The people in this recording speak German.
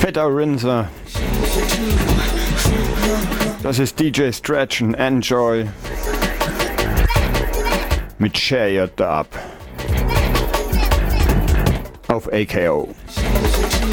Fetter Rinser. Das ist DJ Stretch und Enjoy mit Share Your Dub auf AKO.